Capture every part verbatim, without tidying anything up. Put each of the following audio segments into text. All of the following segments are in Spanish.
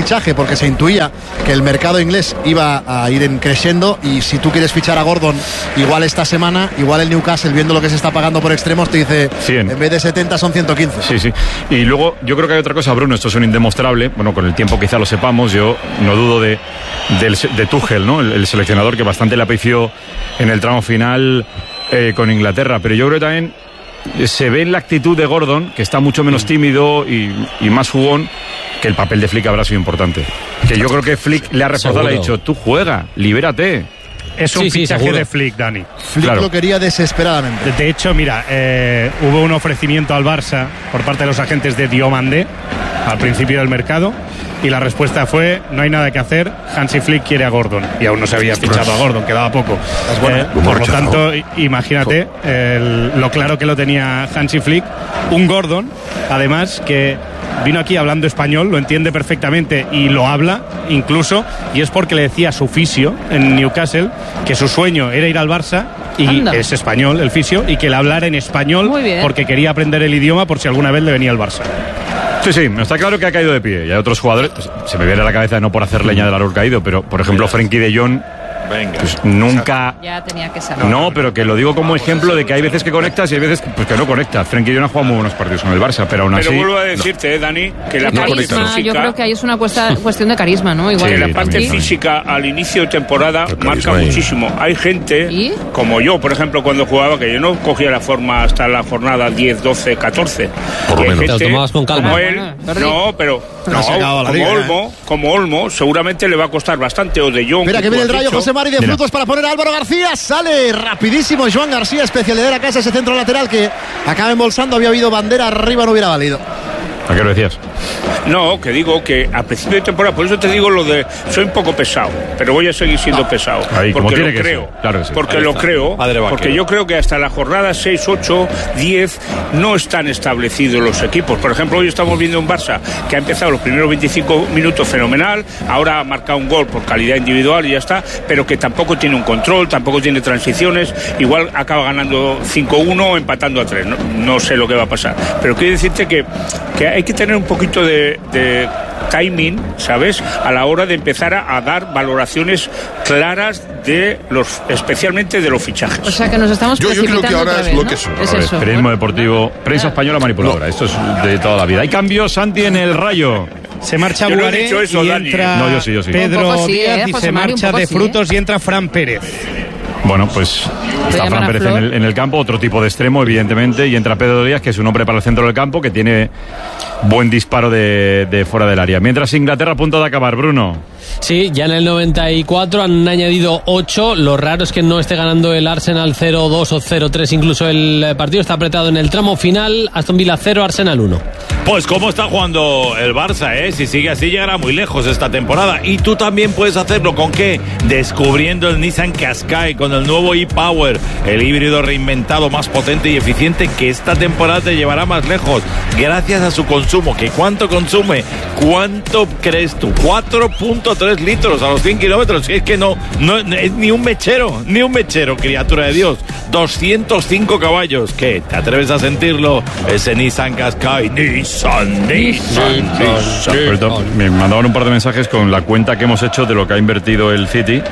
fichaje porque se intuía que el mercado inglés iba a ir en creciendo, y si tú quieres fichar a Gordon igual esta semana, igual el Newcastle, viendo lo que se está pagando por extremos, te dice cien. En vez de setenta son ciento quince. Sí, sí. Y luego yo creo que hay otra cosa, Bruno, esto es un indemostrable, bueno, con el tiempo quizá lo sepamos, yo no dudo de, del, de Tuchel, ¿no? El, el seleccionador que bastante le apició en el tramo final eh, con Inglaterra, pero yo creo que también se ve en la actitud de Gordon, que está mucho menos tímido y, y más jugón, que el papel de Flick habrá sido importante. Que yo creo que Flick le ha reforzado, le ha dicho, tú juega, libérate. Es un sí, sí, fichaje seguro. de Flick, Dani. Flick Claro. lo quería desesperadamente. De, de hecho, mira, eh, hubo un ofrecimiento al Barça por parte de los agentes de Diomandé al principio del mercado, y la respuesta fue: no hay nada que hacer, Hansi Flick quiere a Gordon, y aún no se había fichado a Gordon, quedaba poco. Eh, por lo tanto, imagínate el, lo claro que lo tenía Hansi Flick. Un Gordon, además, que vino aquí hablando español, lo entiende perfectamente y lo habla incluso, y es porque le decía a su fisio en Newcastle que su sueño era ir al Barça, y Anda. es español el fisio, y que le hablara en español Muy bien. porque quería aprender el idioma por si alguna vez le venía al Barça. Sí, sí, está claro que ha caído de pie. Y hay otros jugadores, pues, se me viene a la cabeza, no por hacer leña del árbol caído, pero por ejemplo Frenkie de Jong, Venga. pues nunca... Ya tenía que saber. No, pero que lo digo como ejemplo de que hay veces que conectas y hay veces que, pues, que no conectas. Frenkie de Jong ha jugado muy buenos partidos con el Barça, pero aún así... Pero vuelvo a decirte, eh, Dani, que la parte Carisma, física, yo creo que ahí es una cuesta- cuestión de carisma, ¿no? Igual Sí, que la sí, parte también. física al inicio de temporada El marca carisma ahí. muchísimo. Hay gente, ¿Y? como yo, por ejemplo, cuando jugaba, que yo no cogía la forma hasta la jornada diez, doce, catorce. Por lo Y hay menos. gente Te lo tomabas con calma. Como Ah, él, bueno, perdí. no, pero Pero no, se ha acabado la como liga, Olmo, como Olmo, seguramente le va a costar bastante, o de Jong. Mira que tú viene has el rayo dicho. José Mari de Mira. frutos para poner a Álvaro García. Sale rapidísimo Joan García, especialidad de la casa, ese centro lateral que acaba embolsando. Había habido bandera arriba, no hubiera valido. ¿A qué lo decías? No, que digo que a principio de temporada, por eso te digo lo de soy un poco pesado, pero voy a seguir siendo pesado. Ahí, como porque tiene lo que creo. ser. Claro que sí. Porque Ahí lo está. creo. Padre vaquero. Porque yo creo que hasta la jornada seis, ocho, diez no están establecidos los equipos. Por ejemplo, hoy estamos viendo un Barça que ha empezado los primeros veinticinco minutos fenomenal, ahora ha marcado un gol por calidad individual y ya está, pero que tampoco tiene un control, tampoco tiene transiciones, igual acaba ganando cinco uno o empatando a tres. No, no sé lo que va a pasar. Pero quiero decirte que, que hay que tener un poquito de, de timing, ¿sabes? A la hora de empezar a, a dar valoraciones claras de los, especialmente de los fichajes. O sea que nos estamos Yo- yo creo que precipitando ahora otra es vez, lo ¿no? que es. Es A ver, eso. periodismo ¿no? deportivo, prensa española manipuladora. Esto es de toda la vida. Hay cambios, Santi, en el Rayo. Se marcha Yo no he Bugaré dicho eso, y Dani. entra No, yo sí, yo sí. Pedro Un poco sí, Díaz ¿eh? y José se Mari, un marcha poco de sí, frutos y entra Fran Pérez. Bueno, pues está llaman Fran a Pérez Flor. en el, en el campo, otro tipo de extremo, evidentemente, y entra Pedro Díaz, que es un hombre para el centro del campo, que tiene buen disparo de, de fuera del área. Mientras Inglaterra a punto de acabar, Bruno. Sí, ya en el noventa y cuatro han añadido ocho. Lo raro es que no esté ganando el Arsenal cero dos o cero tres. Incluso el partido está apretado en el tramo final. Aston Villa cero, Arsenal uno. Pues cómo está jugando el Barça, ¿eh? Si sigue así llegará muy lejos esta temporada. Y tú también puedes hacerlo. ¿Con qué? Descubriendo el Nissan Qashqai con el nuevo e-Power, el híbrido reinventado más potente y eficiente que esta temporada te llevará más lejos gracias a su consumo. ¿Que cuánto consume? ¿Cuánto crees tú? cuatro punto tres litros a los cien kilómetros. Es que no, no es ni un mechero, ni un mechero, criatura de Dios. doscientos cinco caballos. ¿Qué? ¿Te atreves a sentirlo? Ese Nissan Qashqai. Nissan, Nissan, Nissan. Por cierto, me mandaban un par de mensajes con la cuenta que hemos hecho de lo que ha invertido el City.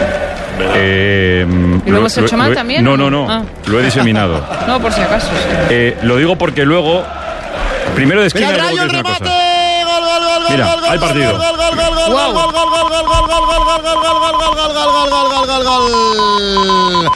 Eh, ¿Y lo hemos hecho mal he- también, No, o no, no? no. Ah. Lo he diseminado. No, por si acaso. sí. Eh, lo digo porque luego. Primero de esquina. Mira el luego rayo, el que es una remate. cosa. Gol, gol, gol, gol, Mira, gol, gol, hay gol, partido. gol, gol, gol, gol, gol, Wow. gol, gol, gol, gol, gol, gol, gol, gol, gol, gol, gol, gol, gol, gol, gol, gol, gol,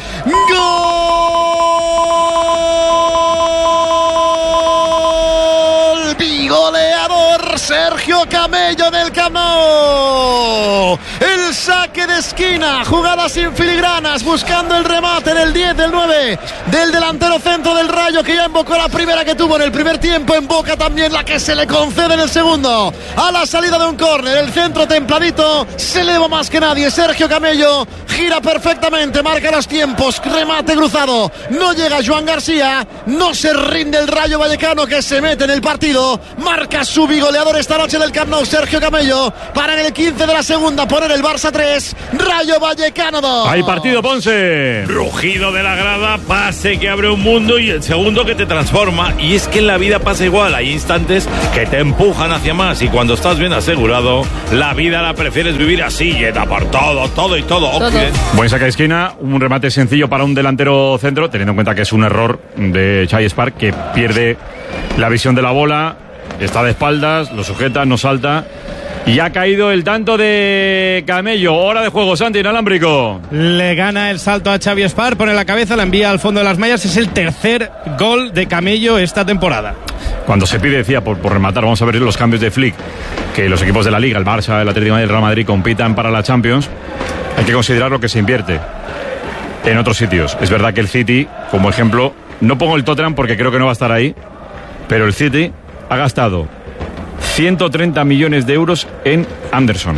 gol. Bigoleador Sergio Camello en el Camp Nou. El saque de esquina, jugada sin filigranas, buscando el remate en el diez del nueve del delantero centro del Rayo, que ya invocó la primera que tuvo en el primer tiempo, invoca también la que se le concede en el segundo. A la salida de un córner, el centro templadito, se eleva más que nadie. Sergio Camello gira perfectamente, marca los tiempos, remate cruzado, no llega Joan García, no se rinde el Rayo Vallecano, que se mete en el partido, marca su bigoleador esta noche del Camp Nou, Sergio Camello, para en el quince de la segunda poner el Barça tres, tres, Rayo Vallecano dos. Hay partido, Ponce. Rugido de la grada, pase que abre un mundo y el segundo que te transforma. Y es que en la vida pasa igual, hay instantes que te empujan hacia más y cuando estás bien asegurado, la vida la prefieres vivir así, llena por todo, todo y todo. Todo. Buen saca de esquina, un remate sencillo para un delantero centro, teniendo en cuenta que es un error de Chai Spark, que pierde la visión de la bola, está de espaldas, lo sujeta, no salta. Y ha caído el tanto de Camello. Hora de juego, Santi, inalámbrico. Le gana el salto a Xavi Espar, pone la cabeza, la envía al fondo de las mallas. Es el tercer gol de Camello esta temporada. Cuando se pide, decía, por, por rematar, vamos a ver los cambios de Flick, que los equipos de la Liga, el Barça, el Atlético de Madrid, el Real Madrid, compitan para la Champions. Hay que considerar lo que se invierte en otros sitios. Es verdad que el City, como ejemplo, no pongo el Tottenham porque creo que no va a estar ahí, pero el City ha gastado ciento treinta millones de euros en Anderson,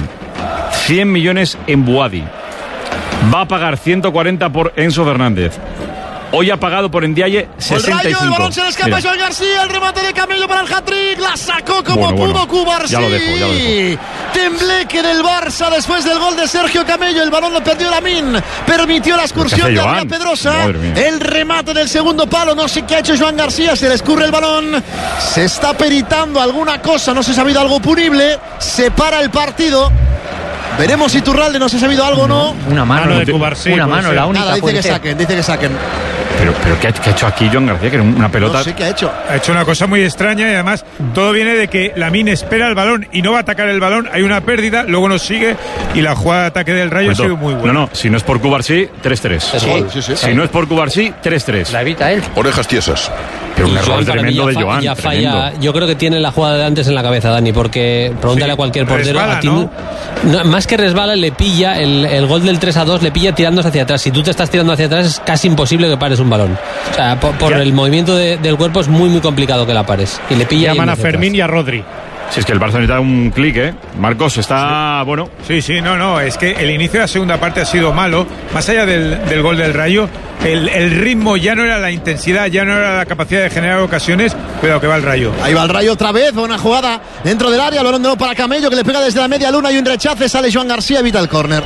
cien millones en Buadi, va a pagar ciento cuarenta por Enzo Fernández. Hoy ha pagado por Ndiaye sesenta y cinco. El balón se le escapa a Joan García, el remate de Camello para el hat-trick, la sacó como bueno, pudo bueno. Cubarsí. Ya lo dejo, ya lo dejo. Tembleque del Barça después del gol de Sergio Camello, el balón lo perdió Lamin, permitió la excursión de Adrián Pedrosa, el remate del segundo palo, no sé qué ha hecho Joan García, se le escurre el balón, se está peritando alguna cosa, no se ha sabido algo punible, se para el partido. Veremos si Turralde no se ha sabido algo o no. Una mano, mano de Cubarsí, una mano, la única. Nada, dice que saquen, dice que saquen. Pero, pero ¿qué, ha, ¿qué ha hecho aquí Joan García? Que era una pelota. No sé qué ha hecho. Ha hecho una cosa muy extraña y además todo viene de que Lamín espera el balón y no va a atacar el balón. Hay una pérdida, luego nos sigue y la jugada de ataque del Rayo Cuento. ha sido muy buena. No, no, si no es por Cubarsí, tres tres. Sí, sí, sí. Si no es por Cubarsí, tres tres. La evita él. Orejas tiesas. Pero un Y error Joan para tremendo mí de ya fa- Joan. ya tremendo. falla. Yo creo que tiene la jugada de antes en la cabeza, Dani, porque pregúntale Sí, a cualquier portero. resbala, a ti ¿no? no, más que resbala, le pilla el, el gol del tres a dos, le pilla tirándose hacia atrás. Si tú te estás tirando hacia atrás, es casi imposible que pares un balón. O sea, por, por el movimiento de- del cuerpo es muy, muy complicado que la pares. Y le pilla. Llaman yendo a hacia Fermín atrás. y a Rodri. Si es que el Barça necesita un clic, ¿eh? Marcos está, bueno. Sí, sí, no, no, es que el inicio de la segunda parte ha sido malo, más allá del, del gol del Rayo, el, el ritmo ya no era la intensidad, ya no era la capacidad de generar ocasiones, pero que va el Rayo. Ahí va el Rayo otra vez, buena jugada dentro del área, el balón de nuevo para Camello que le pega desde la media luna y un rechace, sale Joan García, evita el córner.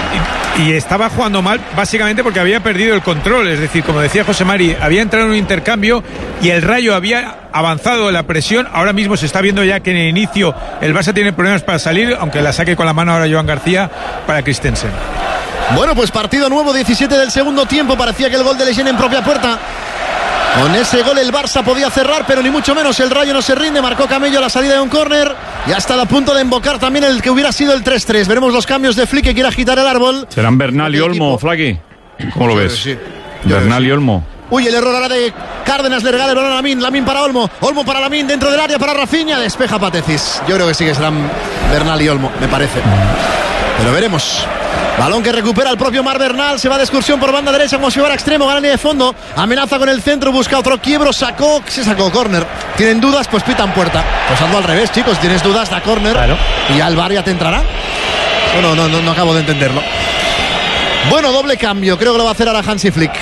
Y, y estaba jugando mal básicamente porque había perdido el control, es decir, como decía José Mari, había entrado en un intercambio y el Rayo había avanzado en la presión, ahora mismo se está viendo ya que en el inicio el Barça tiene problemas para salir, aunque la saque con la mano ahora Joan García para Christensen. Bueno, pues partido nuevo, diecisiete del segundo tiempo, parecía que el gol de Leyen en propia puerta. Con ese gol el Barça podía cerrar, pero ni mucho menos, el Rayo no se rinde, marcó Camello a la salida de un córner y hasta a punto de embocar también el que hubiera sido el tres tres. Veremos los cambios de Flick que quiere agitar el árbol. ¿Serán Bernal y Olmo, Flaqui? ¿Cómo lo ves? Sí. Bernal y Olmo. Uy, el error ahora de Cárdenas, le regala el balón a Lamín, Lamín para Olmo, Olmo para Lamín, dentro del área para Rafinha, despeja Patecis. Yo creo que sí que serán Bernal y Olmo, me parece. Pero veremos. Balón que recupera el propio Mar Bernal, se va de excursión por banda derecha como si fuera extremo, gana línea de fondo, amenaza con el centro, busca otro quiebro, sacó, se sacó córner. ¿Tienen dudas? Pues pitan puerta. Pues hazlo al revés, chicos, tienes dudas, da córner. Claro. Y ya el V A R ya te entrará. No, no, no, no acabo de entenderlo. Bueno, doble cambio, creo que lo va a hacer ahora Hansi Flick.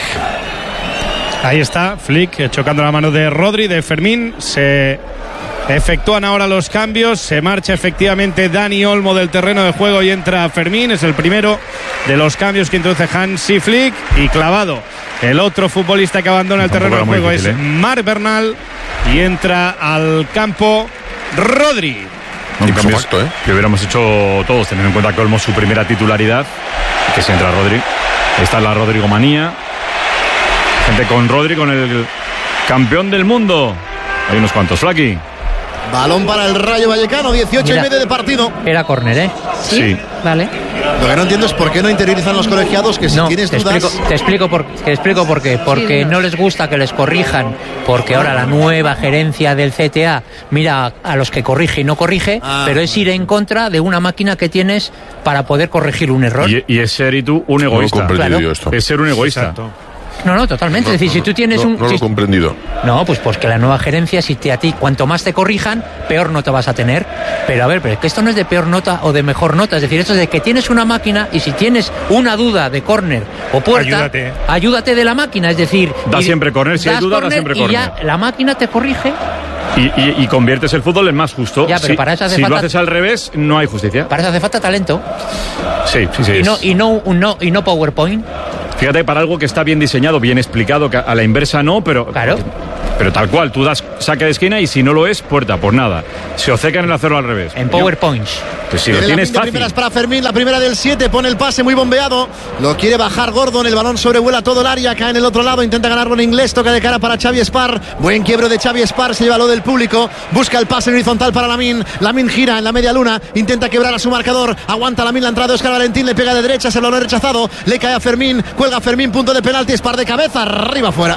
Ahí está Flick chocando la mano de Rodri, de Fermín. Se efectúan ahora los cambios. Se marcha efectivamente Dani Olmo del terreno de juego y entra Fermín. Es el primero de los cambios que introduce Hansi Flick. Y clavado el otro futbolista que abandona el terreno de Tampoco era juego muy difícil, es ¿eh? Marc Bernal. Y entra al campo Rodri. Un Ipso cambio facto, ¿eh? que hubiéramos hecho todos, teniendo en cuenta que Olmo su primera titularidad, que si entra Rodri. Está la Rodrigo Manía. Gente con Rodri, con el campeón del mundo. Hay unos cuantos, Flaqui. Balón para el Rayo Vallecano, dieciocho Mira. y medio de partido. Era córner, ¿eh? Sí. Vale. Lo que no entiendo es por qué no interiorizan los colegiados que si No, tienes te dudas... explico, te explico por, te explico por qué. Porque dinos. no les gusta que les corrijan, porque ahora la nueva gerencia del C T A mira a los que corrige y no corrige, Ah, pero es ir en contra de una máquina que tienes para poder corregir un error. Y, y es ser y tú un No lo he egoísta. comprendido Claro. yo esto. Es ser un egoísta. Exacto. No, no, totalmente. No, es decir, si no, tú tienes no, un... No lo si- he comprendido. No, pues, pues que la nueva gerencia, si te, a ti, cuanto más te corrijan, peor nota vas a tener. Pero a ver, pero es que esto no es de peor nota o de mejor nota. Es decir, esto es de que tienes una máquina y si tienes una duda de córner o puerta, Ayúdate. ayúdate de la máquina. Es decir... Da y- siempre córner, si hay das duda, da córner siempre Y ya córner. la máquina te corrige Y, y, y conviertes el fútbol en más justo. Ya, pero si, para eso hace si falta... lo haces al revés, no hay justicia. Para eso hace falta talento. Sí, sí, sí. Y es. no, y no, no, y no PowerPoint. Fíjate, para algo que está bien diseñado, bien explicado, que a la inversa no, pero... Claro. Pero tal cual, tú das saque de esquina y si no lo es, puerta, pues nada. Se obcecan en hacerlo al revés. En PowerPoint. Pues si lo Viene la tienes pinta fácil. primeras para Fermín, la primera del siete, pone el pase muy bombeado, lo quiere bajar Gordon, el balón sobrevuela todo el área, cae en el otro lado, intenta ganarlo en inglés, toca de cara para Xavi Espar, buen quiebro de Xavi Espar, se lleva lo del público, busca el pase en horizontal para Lamine, Lamine gira en la media luna, intenta quebrar a su marcador, aguanta Lamine la entrada de Óscar Valentín, le pega de derecha, se lo ha rechazado, le cae a Fermín, cuelga Fermín, punto de penalti, Espar de cabeza, arriba fuera.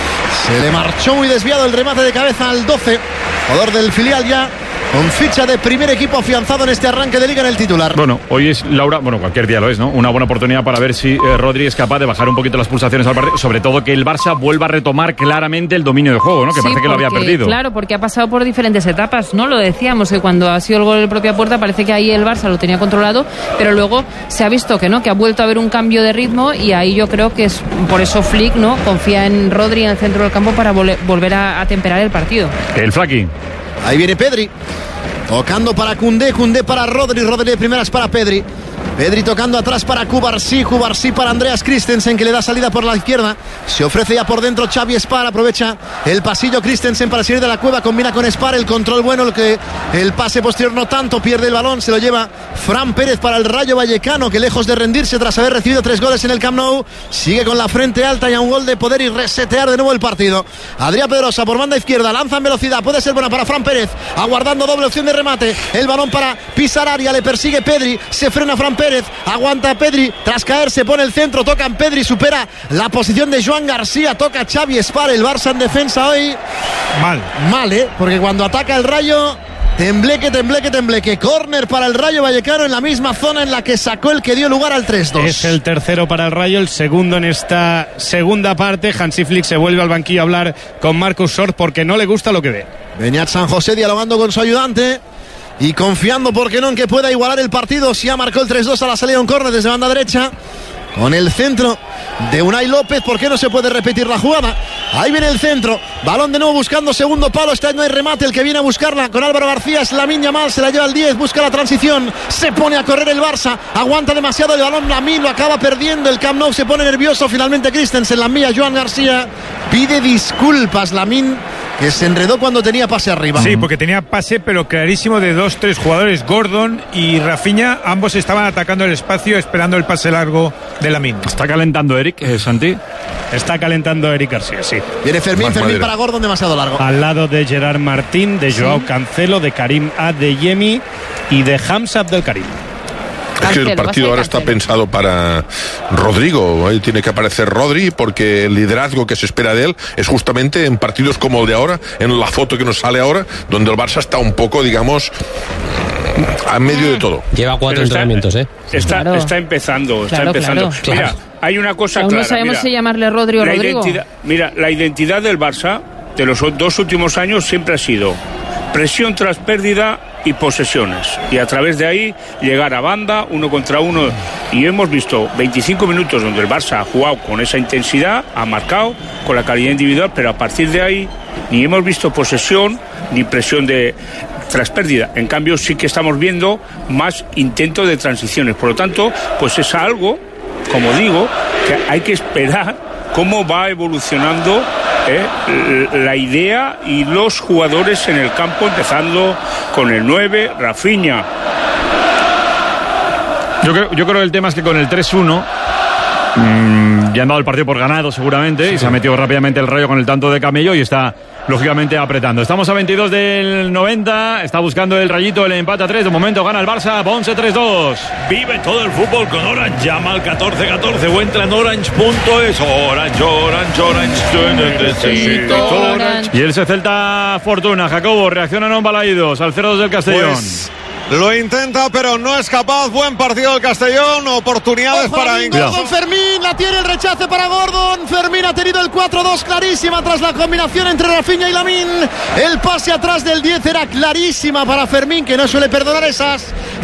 Se le marchó muy desviado el remate de cabeza al doce, jugador del filial ya con ficha de primer equipo afianzado en este arranque de liga en el titular. Bueno, hoy es, Laura, bueno, cualquier día lo es, ¿no? Una buena oportunidad para ver si eh, Rodri es capaz de bajar un poquito las pulsaciones al partido, sobre todo que el Barça vuelva a retomar claramente el dominio del juego, ¿no? Que Sí, parece que lo había porque, perdido. Claro, porque ha pasado por diferentes etapas, ¿no? Lo decíamos, que cuando ha sido el gol de propia puerta parece que ahí el Barça lo tenía controlado, pero luego se ha visto que no, que ha vuelto a haber un cambio de ritmo y ahí yo creo que es por eso Flick, ¿no? Confía en Rodri en el centro del campo para vol- volver a, a temperar el partido. El Flaqui. Ahí viene Pedri. Tocando para Koundé, Koundé para Rodri, Rodri de primeras para Pedri. Pedri tocando atrás para Cubarsí, Cubarsí para Andreas Christensen, que le da salida por la izquierda. Se ofrece ya por dentro Xavi Espar, aprovecha el pasillo Christensen para salir de la cueva, combina con Espar, el control bueno, el, que, el pase posterior no tanto, pierde el balón, se lo lleva Fran Pérez para el Rayo Vallecano, que lejos de rendirse tras haber recibido tres goles en el Camp Nou, sigue con la frente alta y a un gol de poder y resetear de nuevo el partido. Adrián Pedrosa por banda izquierda, lanza en velocidad, puede ser buena para Fran Pérez, aguardando doble opción de remate, el balón para pisar área, le persigue Pedri, se frena Fran Pérez, aguanta Pedri, tras caer se pone el centro, toca en Pedri, supera la posición de Joan García, toca Xavi Espar, el Barça en defensa hoy mal, mal, ¿eh? Porque cuando ataca el Rayo, tembleque, tembleque, tembleque, córner para el Rayo Vallecano en la misma zona en la que sacó el que dio lugar al tres dos. Es el tercero para el Rayo, el segundo en esta segunda parte. Hansi Flick se vuelve al banquillo a hablar con Marcus Short porque no le gusta lo que ve. Beñat San José dialogando con su ayudante y confiando, ¿por qué no?, en que pueda igualar el partido. Si ya marcó el tres dos a la salida de un córner desde banda derecha con el centro de Unai López, ¿por qué no se puede repetir la jugada? Ahí viene el centro, balón de nuevo buscando segundo palo, esta vez no hay remate, el que viene a buscarla con Álvaro García es Lamine Yamal, se la lleva al diez, busca la transición, se pone a correr el Barça, aguanta demasiado el balón, Lamine lo acaba perdiendo, el Camp Nou se pone nervioso, finalmente Christensen la envía, Joan García pide disculpas, Lamine, que se enredó cuando tenía pase arriba. Sí, porque tenía pase, pero clarísimo, de dos, tres jugadores, Gordon y Rafinha, ambos estaban atacando el espacio, esperando el pase largo de Lamine. ¿Está calentando Eric, eh, Santi? Está calentando Eric García, sí. Viene Fermín, Más Fermín madera. para Gordon, demasiado largo. Al lado de Gerard Martín, de Joao Sí. Cancelo, de Karim Adeyemi y de Hamza Abdelkarim. Es que el Cancelo, partido va a ahora ser está Cancelo. pensado para Rodrigo. Ahí tiene que aparecer Rodri porque el liderazgo que se espera de él es justamente en partidos como el de ahora, en la foto que nos sale ahora, donde el Barça está un poco, digamos, a medio de todo. Lleva cuatro Pero está- entrenamientos, ¿eh? Está, Claro. está empezando, está Claro, empezando. claro. Mira, Claro. hay una cosa Aún clara. no sabemos mira, si llamarle Rodri o la Rodrigo. identidad, mira, la identidad del Barça de los dos últimos años siempre ha sido presión tras pérdida y posesiones. Y a través de ahí llegar a banda, uno contra uno. Y hemos visto veinticinco minutos donde el Barça ha jugado con esa intensidad, ha marcado con la calidad individual, pero a partir de ahí ni hemos visto posesión ni presión de tras pérdida. En cambio sí que estamos viendo más intentos de transiciones. Por lo tanto, pues es algo, como digo, que hay que esperar cómo va evolucionando eh, la idea y los jugadores en el campo, empezando con el nueve, Rafinha. Yo creo, yo creo que el tema es que con el tres uno mmm, ya han dado el partido por ganado seguramente, sí, y se ha metido rápidamente el Rayo con el tanto de Camello y está lógicamente apretando. Estamos a veintidós del noventa, está buscando el Rayito el empate a tres, de momento gana el Barça, Ponce tres dos. Vive todo el fútbol con Orange. Llama al catorce catorce o entra en orange punto es. Orange, Orange, Orange. Yo necesito Orange. Y el Celta Fortuna, Jacobo, reacciona a Balaídos al cero dos del Castellón. Pues lo intenta, pero no es capaz. Buen partido del Castellón. Oportunidades Ojo, para Gordon, Inglaterra. Fermín, la tiene el rechace para Gordon. Fermín ha tenido el cuatro dos clarísima tras la combinación entre Rafinha y Lamine. El pase atrás del diez era clarísima para Fermín, que no suele perdonar esas.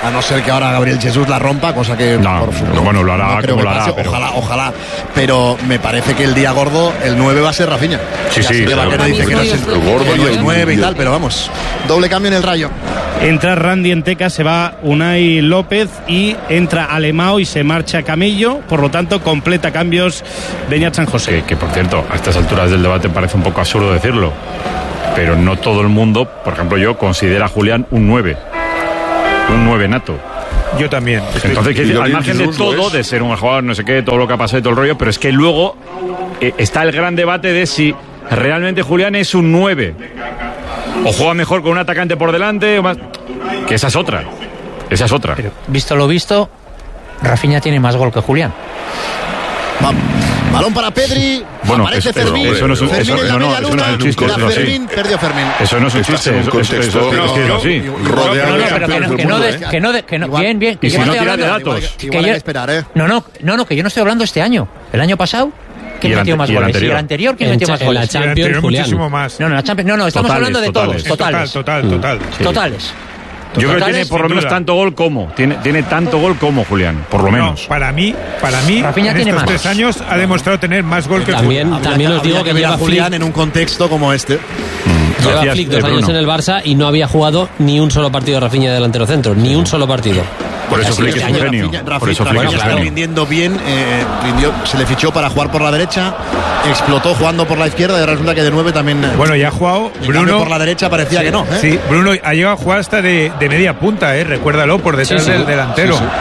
a no ser que ahora Gabriel Jesús la rompa, cosa que no, por favor, no, bueno, lo hará no creo como que lo hará, pase. pero... Ojalá, ojalá. Pero me parece que el día gordo, el nueve va a ser Rafinha. Sí, sí. Que Vaquero dice que no es el gordo y el nueve y tal, pero vamos. Doble cambio en el Rayo. Entra Randy Enteca, se va Unai López y entra Alemão y se marcha Camello. Por lo tanto, completa cambios Beñat San José. Que, que por cierto, a estas alturas del debate parece un poco absurdo decirlo, pero no todo el mundo, por ejemplo yo, considera a Julián un nueve. Un nueve nato. Yo también. Entonces, que, al margen de todo, de ser un jugador, no sé qué, todo lo que ha pasado y todo el rollo, pero es que luego eh, está el gran debate de si realmente Julián es un nueve. O juega mejor con un atacante por delante, o más. Que esa es otra. Esa es otra. Pero, visto lo visto, Rafinha tiene más gol que Julián. Va. Balón para Pedri. Bueno, aparece eso, Fermín. Eso no es un, Fermín eso, en la no, no, media eso luna. no es un chiste. Era Eso, Fermín, sí. perdió Fermín. Eso no es un chiste. En un Eso, contexto, eso, eso, es que es así. rodeado No, no, de pero que no, campeones que del no, mundo, de- ¿eh? que no, de- que no, Igual- bien, bien. Que Y yo si no no estoy tira de hablando- datos. Igual que hay yo- que esperar, ¿eh? No, no, no, no, que yo no estoy hablando de este año. El año pasado, ¿quién Y el metió ante- más y el goles? anterior. Y el anterior, ¿quién En metió cha- más en la goles? Champions, Pero Julián. muchísimo más. No, no, la Champions, no, no, estamos Totales, hablando de totales. todos, totales. Total, total, total. Sí. Totales. Yo creo que Totales, tiene por lo sin menos duda. tanto gol como. Tiene, tiene tanto gol como Julián, por lo menos. No, para mí, para mí, Rafinha en tiene estos más. tres años ha demostrado tener más gol que También, Julián. también os digo Habría que ver a lleva Julián Flick, en un contexto como este. lleva Gracias, Flick eh, dos años Bruno. en el Barça y no había jugado ni un solo partido de Rafinha de delantero centro. Ni un solo partido. Por eso Así Flick es este un año- genio. Rafinha- Por eso Rafinha Flick es un está genio. rindiendo bien, eh, rindió, se le fichó para jugar por la derecha, explotó jugando por la izquierda y ahora resulta que de nueve también. eh, Bueno, ya ha jugado en cambio Bruno. por la derecha parecía Sí, que no. ¿eh? Sí, Bruno ha llegado a jugar hasta de, de media punta, ¿eh? Recuérdalo, por detrás Sí, sí. del delantero. Sí, sí.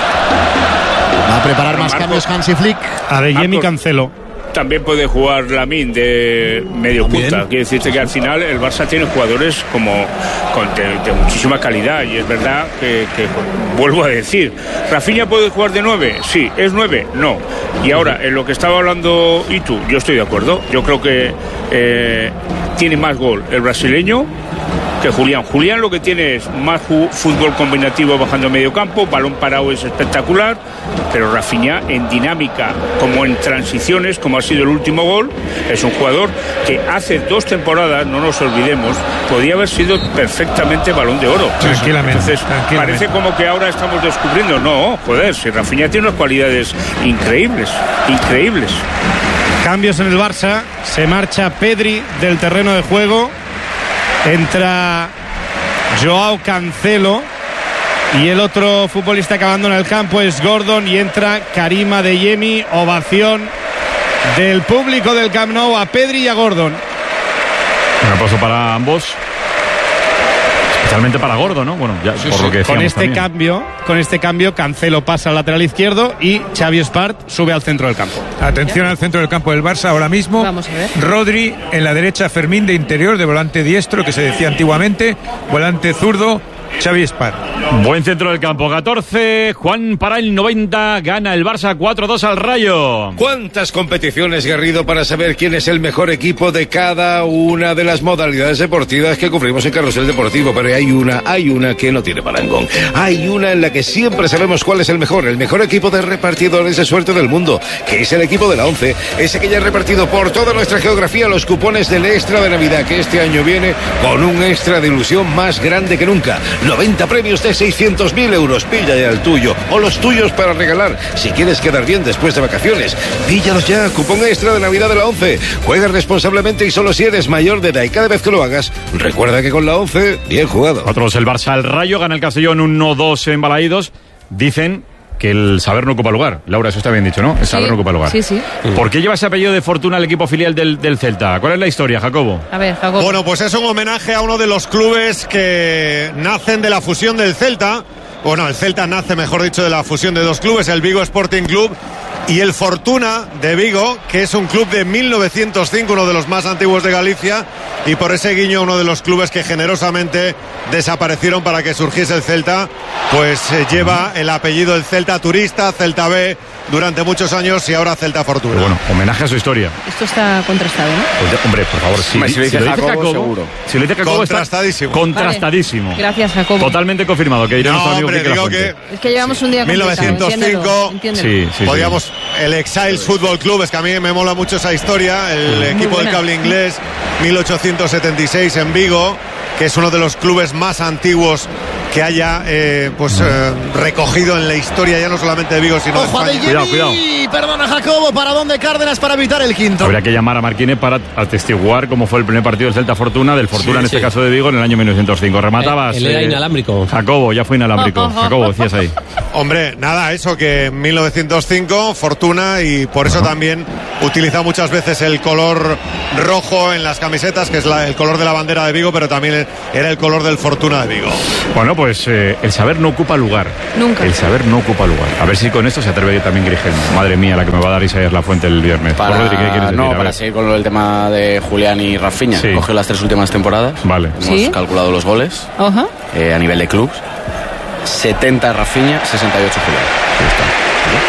Va a preparar más Marco- cambios Hansi Flick. Adeyemi Marcos. Cancelo. También puede jugar Lamine de medio También. punta. Quiere decirte que al final el Barça tiene jugadores como con de, de muchísima calidad y es verdad que, que vuelvo a decir, ¿Rafinha puede jugar de nueve? Sí. ¿Es nueve? No. Y ahora, en lo que estaba hablando Itu, yo estoy de acuerdo. Yo creo que eh, tiene más gol el brasileño que Julián. Julián lo que tiene es más ju- fútbol combinativo bajando a medio campo, balón parado es espectacular, pero Rafinha en dinámica, como en transiciones, como ha sido el último gol, es un jugador que hace dos temporadas, no nos olvidemos, podía haber sido perfectamente Balón de Oro. Tranquilamente, Entonces, tranquilamente. parece como que ahora estamos descubriendo, no, joder, si Rafinha tiene unas cualidades increíbles, increíbles. Cambios en el Barça. Se marcha Pedri del terreno de juego. Entra Joao Cancelo. Y el otro futbolista que abandona el campo es Gordon. Y entra Karim Adeyemi. Ovación del público del Camp Nou a Pedri y a Gordon. Un aplauso para ambos. Especialmente para Gordo, ¿no? Bueno, ya por lo que decíamos Con este también. cambio, con este cambio, Cancelo pasa al lateral izquierdo y Xavi Espart sube al centro del campo. Atención al centro del campo del Barça ahora mismo. Vamos a ver. Rodri en la derecha, Fermín de interior, de volante diestro, que se decía antiguamente, volante zurdo, Xavi Espart. Buen centro del campo, catorce. Juan para el noventa. Gana el Barça cuatro dos al Rayo. ¿Cuántas competiciones, Garrido, para saber quién es el mejor equipo de cada una de las modalidades deportivas que cubrimos en Carrusel Deportivo? Pero hay una, hay una que no tiene parangón. Hay una en la que siempre sabemos cuál es el mejor, el mejor equipo de repartidores de suerte del mundo, que es el equipo de la ONCE, ese que ya ha repartido por toda nuestra geografía los cupones del extra de Navidad, que este año viene con un extra de ilusión más grande que nunca. noventa premios de seiscientos mil euros. Pilla ya el tuyo o los tuyos para regalar. Si quieres quedar bien después de vacaciones, píllalos ya. Cupón extra de Navidad de la ONCE. Juega responsablemente y solo si eres mayor de edad. Y cada vez que lo hagas, recuerda que con la ONCE, bien jugado. cuatro dos el Barça al Rayo. Gana el Castellón uno dos en Balaídos. Dicen que el saber no ocupa lugar. Laura, eso está bien dicho, ¿no? El saber Sí, no ocupa lugar. sí, sí. ¿Por qué lleva ese apellido de fortuna el equipo filial del, del Celta? ¿Cuál es la historia, Jacobo? A ver, Jacob. Bueno, pues es un homenaje a uno de los clubes que nacen de la fusión del Celta. Bueno, el Celta nace, mejor dicho, de la fusión de dos clubes, el Vigo Sporting Club y el Fortuna de Vigo, que es un club de mil novecientos cinco, uno de los más antiguos de Galicia, y por ese guiño uno de los clubes que generosamente desaparecieron para que surgiese el Celta, pues eh, lleva el apellido del Celta Turista, Celta B, durante muchos años y ahora Celta Fortuna. Pero bueno, homenaje a su historia. Esto está contrastado, ¿no? Pues ya, hombre, por favor, si, Hombre, si lo dice Jacobo, seguro. Si lo dice Jacobo, Contrastadísimo. está contrastadísimo. Vale. Gracias, Jacobo. Totalmente confirmado, que dirá No, nuestro amigo hombre, Quique digo Lafuente. que Es que llevamos un día mil complicado, novecientos cinco, entiéndelo, entiéndelo. Sí, sí, podíamos, el Exiles Football Club, es que a mí me mola mucho esa historia, el Muy equipo del buena. cable inglés, mil ochocientos setenta y seis en Vigo, que es uno de los clubes más antiguos que haya eh, pues eh, recogido en la historia ya no solamente de Vigo, sino Ojo a de De España. Jemi, Cuidado, cuidado. perdona Jacobo, para dónde Cárdenas para evitar el quinto. Habría que llamar a Marquine para atestiguar cómo fue el primer partido del Celta Fortuna, del Fortuna Sí, en este sí. caso de Vigo en el año mil novecientos cinco. Rematabas. Él era eh, inalámbrico. Jacobo, ya fue inalámbrico. Jacobo, decías ahí. Hombre, nada, eso que en mil novecientos cinco, Fortuna, y por eso también utiliza muchas veces el color rojo en las camisetas, que es la- el color de la bandera de Vigo, pero también era el color del Fortuna de Vigo. Bueno, pues eh, el saber no ocupa lugar. Nunca. El saber no ocupa lugar. A ver si con esto se atreve también Grigel. Madre mía, la que me va a dar Isaías Lafuente el viernes. Para, Rodri, ¿qué quieres decir? no, A para ver. seguir con lo del tema de Julián y Rafinha. Sí. Coge las tres últimas temporadas. Vale. Hemos ¿Sí? calculado los goles Ajá. eh, a nivel de clubs. setenta Rafinha, sesenta y ocho Julián. Ahí está.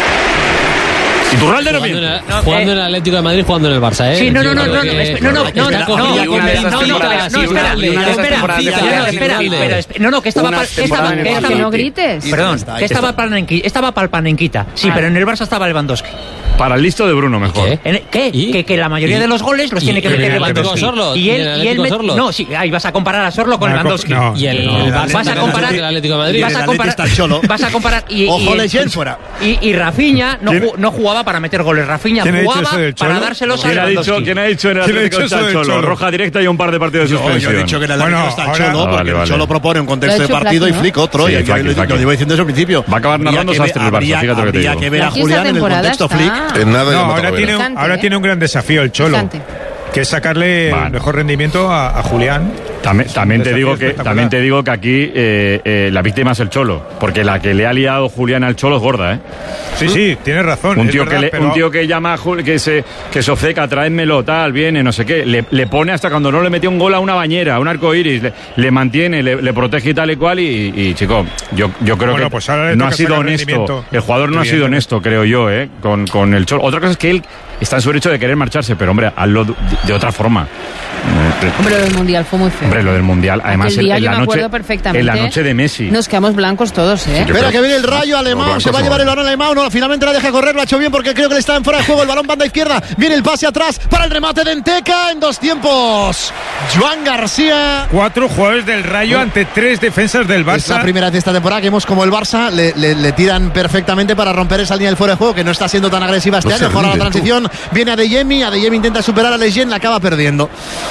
Iturralde no Jugando, en miente. el, jugando en el Atlético de Madrid, jugando en el Barça, ¿eh? Sí, no, no, Yo no, creo no, que- no, espe- no, no, no, está no, no, cogido no, con no, esas no, no, temporadas, no, sí, espera, Iturralde, no, esas espera, temporadas de espera, Iturralde, espera, Iturralde. espera, espera, no, no, que estaba, Unas pal- que estaba, temporadas que en el estaba, Que no Madrid. grites. perdón, está, que estaba para Nenqui- estaba para el Panenquita, sí, pero en el Barça estaba Lewandowski. Para el listo de Bruno, mejor. ¿Qué? ¿En el- ¿Qué? ¿Y? Que, que la mayoría ¿Y? de los goles los ¿Y- tiene que y en meter el Atlético Lewandowski. Sorlo? Y ¿Y en él, el y él Atlético met- Sorlo? no, sí, ahí vas a comparar a Sorlo con No, Lewandowski. no. Y el, No, el no, Barça vas a también comparar el Atlético de Madrid. Y vas el a Atleti comparar está el Cholo. vas a comparar y, Ojo, y- Leyen fuera. y, y Rafinha no, ¿Quién? ju- no jugaba para meter goles. Rafinha ¿Quién ha dicho jugaba eso del para Cholo? dárselos a ¿Quién ha, dicho, Lewandowski. ¿Quién ha dicho en el ¿Quién ha Atlético dicho está eso el del Cholo? Cholo? Roja directa y un par de partidos de Yo, suspensión. yo he dicho que en el Bueno, Atlético está el ahora- Cholo, Ah, porque vale, el vale. Cholo propone un Lo contexto ha de hecho partido y Flaky, ¿no? Flick otro. Sí, y aquí Flaky, lo, Flaky. lo llevo diciendo desde el principio. Va a acabar Habría narrando que Sastre ver- el Barça, habría- fíjate lo que te habría digo. que ver a Aquí esta Julián en el temporada contexto está- Flick. En nada No, ya ahora Matavera. tiene, un, Picante, ahora ¿eh? tiene un gran desafío el Cholo, Picante. que es sacarle Vale. el mejor rendimiento a, a Julián. También, también te desafío digo que espectacular. también te digo que aquí eh, eh, la víctima es el Cholo, porque la que le ha liado Julián al Cholo es gorda, ¿eh? Sí, sí, tienes razón. Un es tío verdad, que le- pero- un tío que llama a Jul- que se que se obceca, tráemelo, tal, viene, no sé qué, le, le pone hasta cuando no le metió un gol a una bañera, a un arco iris, le, le mantiene, le, le protege y tal y cual, y, y, chico, yo, yo creo Bueno, que pues ahora le no ha toca sido sacar honesto. rendimiento. El jugador no ha sido Evidentemente. honesto, creo yo, eh, con, con el Cholo. Otra cosa es que él está en su derecho de querer marcharse, pero hombre, hazlo de, de otra forma. Hombre, lo del Mundial fue muy feo. Hombre, lo del Mundial, además Aquel día en, en yo la me noche, acuerdo perfectamente. en la noche de Messi. Nos quedamos blancos todos, ¿eh? Yo Espera creo- que viene el rayo alemán, Los se va a blancos llevar no. el balón alemán, no, finalmente la deja correr, lo ha hecho bien porque creo que le está en fuera de juego, el balón banda izquierda, viene el pase atrás para el remate de Enteca en dos tiempos. Joan García. Cuatro jugadores del Rayo ante tres defensas del Es la Barça. primera vez de esta temporada que vemos como el Barça le, le- le tiran perfectamente para romper esa línea del fuera de juego, que no está siendo tan agresiva este No se año. Ahora la rinde, tú. transición viene a Adeyemi, Adeyemi intenta superar a Leyen, la acaba perdiendo.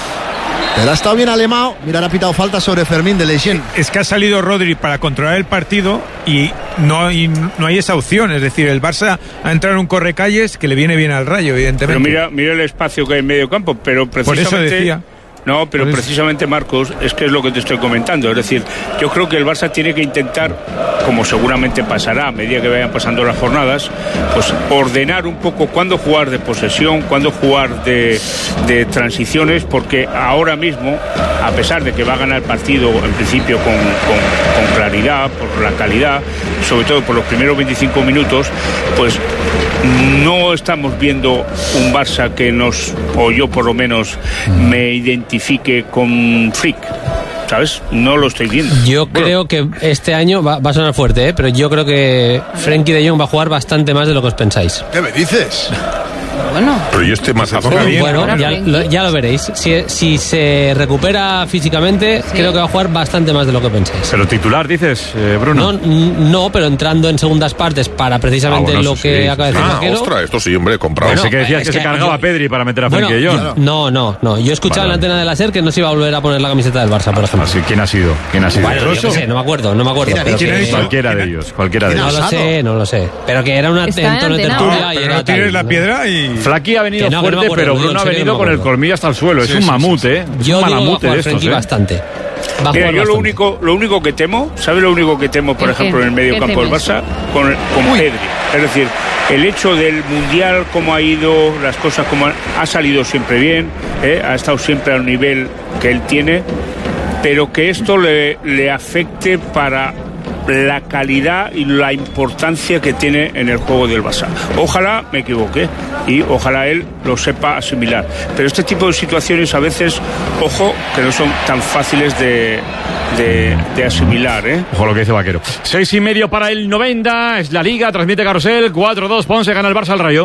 Pero ha estado bien Alemão, mira, le ha pitado falta sobre Fermín de Leyen. Es que ha salido Rodri para controlar el partido y no hay, no hay esa opción. Es decir, el Barça ha entrado en un correcalles que le viene bien al Rayo, evidentemente. Pero mira, mira el espacio que hay en medio campo, pero Por eso precisamente... decía. No, pero Por eso. precisamente, Marcos, es que es lo que te estoy comentando. Es decir, yo creo que el Barça tiene que intentar, como seguramente pasará a medida que vayan pasando las jornadas, pues ordenar un poco cuándo jugar de posesión, cuándo jugar de, de transiciones, porque ahora mismo, a pesar de que va a ganar el partido en principio con, con, con claridad, por la calidad, sobre todo por los primeros veinticinco minutos, pues no estamos viendo un Barça que nos, o yo por lo menos, me identifique con Flick, ¿sabes? No lo estoy viendo. Yo creo que este año va, va a sonar fuerte, ¿eh? Pero yo creo que Frenkie de Jong va a jugar bastante más de lo que os pensáis. ¿Qué me dices? Bueno, Pero yo este mazazo. bien, Bueno, ahora ya Frenkie. lo, ya lo veréis. Si, si se recupera físicamente, Sí. creo que va a jugar bastante más de lo que pensáis. Pero titular, dices, eh, Bruno. No, n- no, pero entrando en segundas partes para precisamente Ah, bueno, lo eso que sí, acaba de sí, decir Ah, Vaquero. ostras, esto sí, hombre, comprado. Pensé que decías es que, se que cargaba yo- a Pedri para meter a Bueno, Frenkie de Jong. yo- no, no, no. Yo he escuchado Vale, en la vale. antena de la SER que no se iba a volver a poner la camiseta del Barça, por ejemplo. Así, ¿quién ha sido? ¿Quién ha sido? Bueno, yo qué sé, no me acuerdo, no me acuerdo. ¿Quién ha pero dicho? que- ¿Quién ha dicho? Cualquiera de ellos, cualquiera de ¿Quién ha ellos. No lo Asado. sé, no lo sé. Pero que era una Está en tono de entenado. tertulia y Pero era no tires tal, la ¿no? piedra y... Flaky ha venido Que no, que no me fuerte, acuerdo, pero digo, Bruno en ha serio, venido no me con el acuerdo. colmillo hasta el suelo. Es Sí, un sí, mamut, sí, sí. ¿eh? Es Yo un digo que va a malamute de jugar estos, Frenkie ¿eh? bastante. Va a Mira, jugar yo lo bastante. único, lo único que temo, ¿sabe lo único que temo, por ¿El ejemplo, qué? en el medio ¿Qué campo del temes? Barça? Con, con Pedri. Es decir, el hecho del Mundial, cómo ha ido, las cosas como han- ha salido siempre bien, ¿eh? Ha estado siempre al nivel que él tiene, pero que esto le, le afecte para la calidad y la importancia que tiene en el juego del Barça. Ojalá me equivoque y ojalá él lo sepa asimilar. Pero este tipo de situaciones a veces, ojo, que no son tan fáciles de, de, de asimilar, ¿eh? Ojo lo que dice Vaquero. Seis y medio para el noventa. Es la Liga. Transmite Carrusel. cuatro dos. Ponce gana el Barça al Rayo.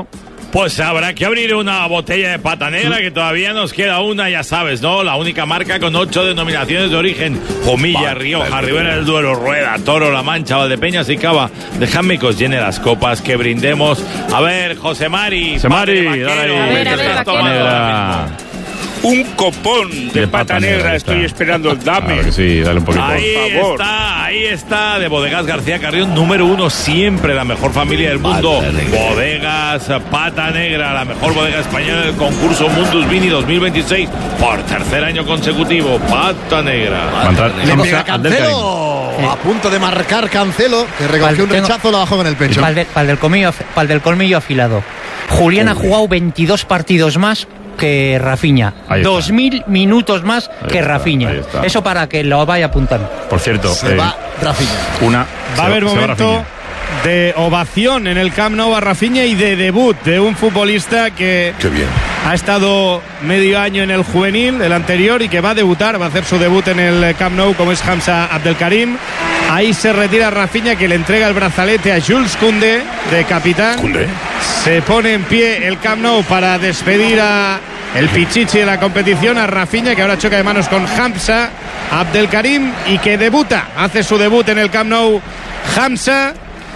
Pues habrá que abrir una botella de pata negra, que todavía nos queda una, ya sabes, ¿no? La única marca con ocho denominaciones de origen: Jumilla, Rioja, Ribera del Duero, Rueda, Toro, La Mancha, Valdepeñas y Cava. Dejadme que os llene las copas, que brindemos. A ver, José Mari. José Mari, Vaquero, dale ahí. a ver, a ver, Pata negra. Un copón de, de pata, pata negra, negra estoy esperando. Dame. Claro que sí, dale un poquito. Ahí por favor. está, ahí está, de Bodegas García Carrión, número uno, siempre la mejor familia del mundo. Bodegas Pata Negra, la mejor bodega española del concurso Mundus Vini dos mil veintiséis, por tercer año consecutivo. Pata Negra. Le pega Cancelo, a punto de marcar Cancelo, que recogió un rechazo, lo bajó con el pecho. Para el, de, del colmillo, para el del colmillo afilado. Julián ha jugado veintidós partidos más que Rafinha, dos mil minutos más ahí que está, Rafinha. Eso para que lo vaya apuntando. Por cierto, se eh, va Rafinha. Una, va a haber momento de ovación en el Camp Nou a Rafinha y de debut de un futbolista que Qué bien. ha estado medio año en el juvenil, el anterior, y que va a debutar, va a hacer su debut en el Camp Nou, como es Hamza Abdelkarim. Ahí se retira Rafinha, que le entrega el brazalete a Jules Koundé, de capitán. Koundé. Se pone en pie el Camp Nou para despedir a el pichichi de la competición, a Rafinha, que ahora choca de manos con Hamza Abdelkarim y que debuta, hace su debut en el Camp Nou. Hamza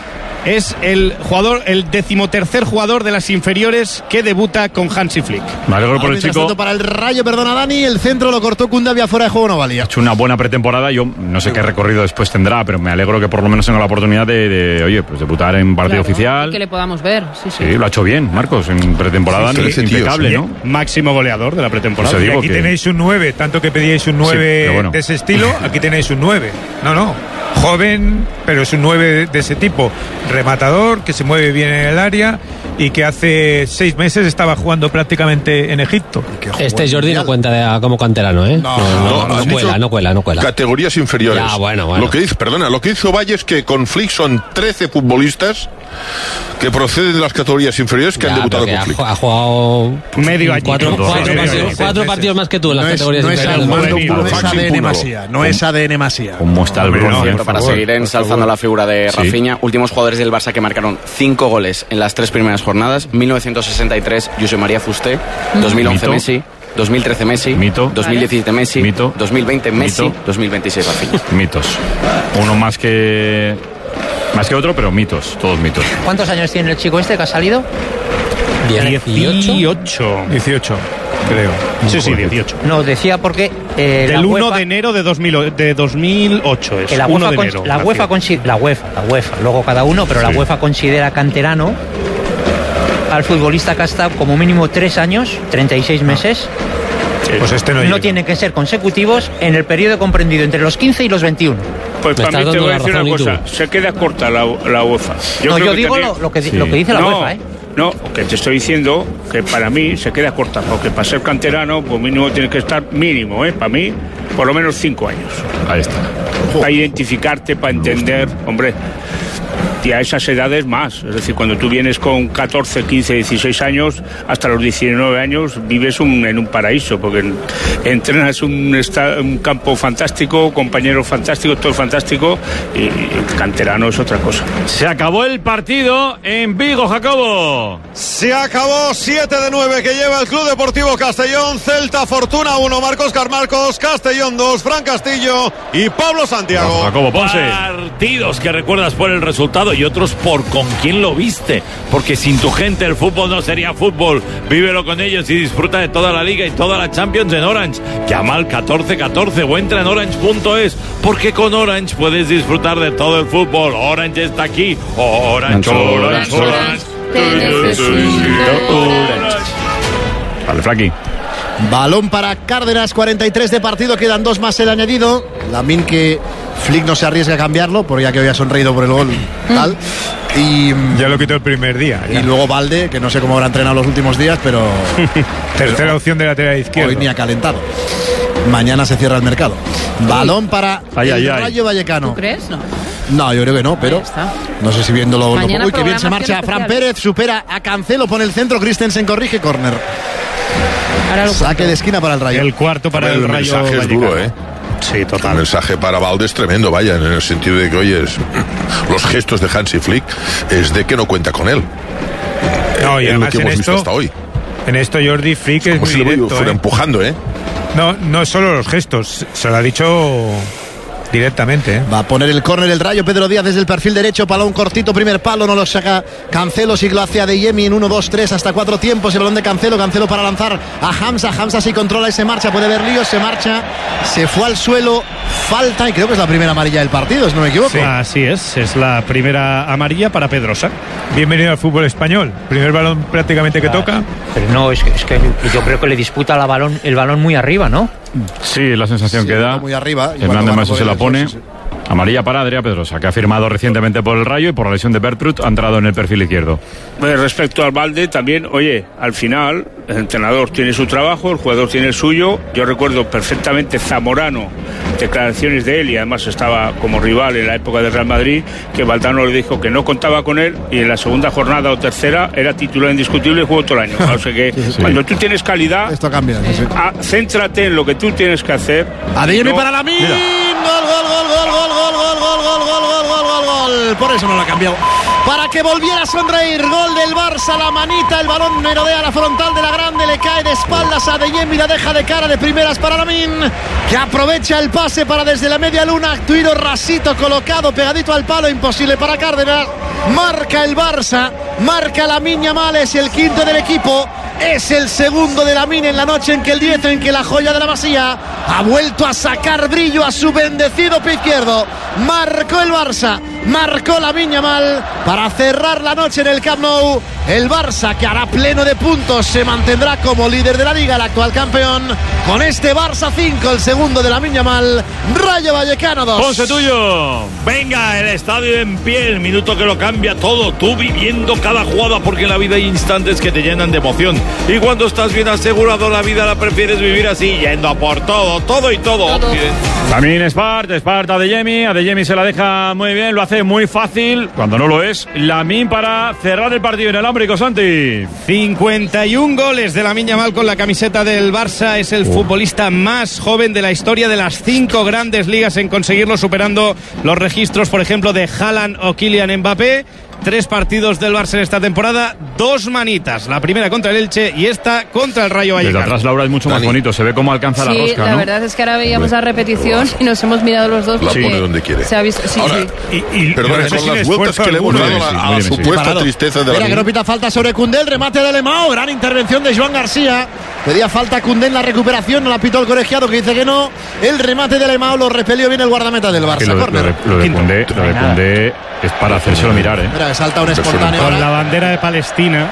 es el jugador, el decimotercer jugador de las inferiores que debuta con Hansi Flick. Me alegro por el chico. Para el Rayo, perdona Dani, el centro lo cortó Koundé, fuera de juego, no valía. Ha hecho una buena pretemporada. Yo no sé qué recorrido después tendrá, pero me alegro que por lo menos tenga la oportunidad de, de oye, pues debutar en partido claro, oficial. que le podamos ver. Sí, sí. Sí, lo ha hecho bien, Marcos, en pretemporada, sí, sí, impecable, tío, ¿no? Máximo goleador de la pretemporada. Y aquí que... tenéis un nueve, tanto que pedíais un nueve sí, bueno. de ese estilo, aquí tenéis un nueve. No, no. Joven, pero es un nueve de ese tipo. Rematador, que se mueve bien en el área y que hace seis meses estaba jugando prácticamente en Egipto. Este Jordi no cuenta de, como canterano, ¿eh? No, no, no, no, no cuela, no cuela, no cuela. Categorías inferiores. Ya, bueno, bueno. Lo que dice, perdona, lo que hizo Valle es que con Flick son trece futbolistas que proceden de las categorías inferiores que ya, han debutado con Flick. Ha, ha jugado medio año. Cuatro, cuatro, cuatro, partidos, cuatro partidos más que tú en las no categorías es, no inferiores. No es A D N Masía, no es A D N Masía. ¿Cómo está el Bronce? Para seguir ensalzando la figura de Rafinha, sí. Últimos jugadores del Barça que marcaron cinco goles en las tres primeras jornadas: mil novecientos sesenta y tres, Josep María Fusté; dos mil once, Mito. Messi; dos mil trece, Messi; Mito. dos mil diecisiete, Messi; Mito. dos mil veinte, Messi; Mito. dos mil veintiséis, Rafinha. Mitos. Uno más que más que otro, pero mitos, todos mitos. ¿Cuántos años tiene el chico este que ha salido? dieciocho. dieciocho, creo. Sí, sí, dieciocho. No, decía porque... Eh, Del la uno UEFA, de enero de, dos mil, de dos mil ocho es. Que la uno UEFA, de con, enero, la, UEFA consi- la UEFA, la UEFA, luego cada uno, pero sí. La UEFA considera canterano al futbolista que ha estado como mínimo tres años, treinta y seis meses. Sí. Pues este no, no tienen que ser consecutivos en el periodo comprendido entre los quince y los veintiuno. Pues para mí te voy a decir una cosa, se queda corta la, la UEFA. Yo no, yo digo tenéis... lo, lo, que, sí. lo que dice la no, UEFA, ¿eh? No, que te estoy diciendo que para mí se queda corta, porque para ser canterano, pues mínimo tiene que estar mínimo, ¿eh? Para mí, por lo menos cinco años. Ahí está. Para identificarte, para entender, hombre. Y a esas edades más, es decir, cuando tú vienes con catorce, quince, dieciséis años, hasta los diecinueve años vives un, en un paraíso, porque entrenas un, esta, un campo fantástico, compañeros fantásticos, todo fantástico, y, y el canterano es otra cosa. Se acabó el partido en Vigo, Jacobo. Se acabó, siete de nueve que lleva el Club Deportivo Castellón. Celta Fortuna uno, Marcos Carmarcos, Castellón dos, Fran Castillo y Pablo Santiago. Jacobo Ponce. Partidos que recuerdas por el resultado y otros por con quién lo viste, porque sin tu gente el fútbol no sería fútbol. Vívelo con ellos y disfruta de toda la Liga y toda la Champions en Orange. Llama al catorce catorce o entra en orange punto es, porque con Orange puedes disfrutar de todo el fútbol. Orange está aquí. Orange, Orange, Orange, Orange. Vale, Frankie. Balón para Cárdenas, cuarenta y tres de partido, quedan dos más el añadido. Lamine, que Flick no se arriesga a cambiarlo, porque ya que había sonreído por el gol, tal. Y ya lo quitó el primer día. Ya. Y luego Valde, que no sé cómo habrá entrenado los últimos días, pero... Tercera pero opción de lateral izquierdo. Hoy ni ha calentado. Mañana se cierra el mercado. Balón para ay, el ay, ay. Rayo Vallecano. ¿Tú crees? No. No, yo creo que no, pero no sé si viéndolo... Mañana Uy, que bien se marcha. especial. Fran Pérez supera a Cancelo, pone el centro, Christensen corrige, córner. Saque de esquina para el Rayo. El cuarto para el, el Rayo mensaje es duro, ¿eh? Sí, total. El mensaje para Valde es tremendo, vaya, en el sentido de que, oye, es, los gestos de Hansi Flick es de que no cuenta con él. No, No, y en además lo que en hemos esto, visto hasta hoy. En esto Jordi Frick es Como muy si directo, lo fuera ¿eh? empujando, ¿eh? No, no es solo los gestos, se lo ha dicho directamente, ¿eh? Va a poner el córner el Rayo. Pedro Díaz desde el perfil derecho, balón cortito, primer palo, no lo saca Cancelo, sí que lo hace Adeyemi en uno, dos, tres, hasta cuatro tiempos. El balón de Cancelo, Cancelo para lanzar a Hamza. Hamza sí controla y se marcha, puede ver líos, se marcha, se fue al suelo, falta, y creo que es la primera amarilla del partido, si no me equivoco. Sí, así es, es la primera amarilla para Pedrosa. Bienvenido al fútbol español. Primer balón prácticamente que toca. Pero no, es que, es que yo creo que le disputa la balón, el balón muy arriba, ¿no? Sí, la sensación Sí, que da. muy arriba. Hernández Maso se la pone. Sí, sí. Amarilla para Adrià Pedrosa, que ha firmado recientemente por el Rayo y por la lesión de Bertrut ha entrado en el perfil izquierdo. Pues respecto al Valde, también, oye, al final el entrenador tiene su trabajo, el jugador tiene el suyo. Yo recuerdo perfectamente Zamorano, declaraciones de él, y además estaba como rival en la época del Real Madrid, que Valdano le dijo que no contaba con él, y en la segunda jornada o tercera era titular indiscutible y jugó todo el año. O sea que Sí, sí. cuando tú tienes calidad, Esto cambia. Sí, sí. ah, céntrate en lo que tú tienes que hacer. Adeyemi No- para Lamine. Gol, gol, gol, gol, gol, gol, gol, gol, gol, gol, gol, gol, gol, gol. Por eso no lo ha cambiado. Para que volviera a sonreír. Gol del Barça, la manita, el balón merodea la frontal de la grande, le cae de espaldas a Adeyemi, la deja de cara de primeras para Lamine, que aprovecha el pase para desde la media luna, tiro rasito colocado pegadito al palo, imposible para Cárdenas. Marca el Barça, marca Lamine Yamal, es el quinto del equipo. Es el segundo de Lamine en la noche en que el diez, en que la joya de la Masía ha vuelto a sacar brillo a su bendecido pie izquierdo. Marcó el Barça, marcó Lamine Yamal para cerrar la noche en el Camp Nou. El Barça, que hará pleno de puntos, se mantendrá como líder de la Liga, el actual campeón, con este Barça cinco, el segundo de Lamine Yamal. Rayo Vallecano dos. Ponce tuyo. Venga, el estadio en pie, el minuto que lo cambia todo, tú viviendo cada jugada, porque en la vida hay instantes que te llenan de emoción. Y cuando estás bien asegurado, la vida la prefieres vivir así, yendo a por todo, todo y todo. También Spart, Spart Adeyemi, Adeyemi se la deja muy bien, lo hace muy fácil, cuando no lo es. Lamine para cerrar el partido en el Ámbrico, Santi. cincuenta y un goles de Lamine Yamal con la camiseta del Barça. Es el futbolista más joven de la historia de las cinco grandes ligas en conseguirlo, superando los registros, por ejemplo, de Haaland o Kylian Mbappé. Tres partidos del Barça en esta temporada, dos manitas. La primera contra el Elche y esta contra el Rayo Vallecano. Desde atrás, Laura, es mucho más Dani. bonito. Se ve cómo alcanza Sí, la rosca, la ¿no? verdad es que ahora veíamos la repetición y nos hemos mirado los dos. La porque pone donde quiere. Se ha visto, sí, Ahora, sí. Y, y Perdón, no sé son sin las vueltas esfuerzo que le hemos alguno, dado ¿eh? a, Sí, a muy la bien, sí. supuesta Parado. tristeza de Mira la que no pita falta sobre Koundé, el remate de Alemão, gran intervención de Joan García. Pedía falta Koundé en la recuperación, no la pitó el colegiado, que dice que no. El remate de Alemão lo repelió bien el guardameta del Que Barça. lo, de- lo Córner. de, lo de Quinto. Koundé, lo de Koundé es para hacérselo mirar, ¿eh? Mira que salta un espontáneo Con la ahora. bandera de Palestina,